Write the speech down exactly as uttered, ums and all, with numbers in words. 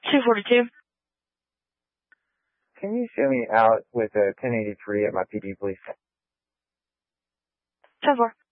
two forty-two. Can you show me out with a ten eighty-three at my P D, please? ten four.